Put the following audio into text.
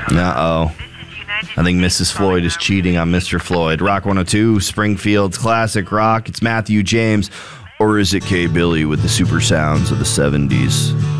Uh-oh. I think Mrs. Floyd is cheating on Mr. Floyd. Rock 102, Springfield's classic rock. It's Matthew James, or is it K. Billy with the super sounds of the 70s?